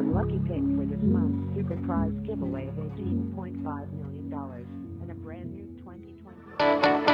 lucky pick for this month's super prize giveaway of $18.5 million and a brand new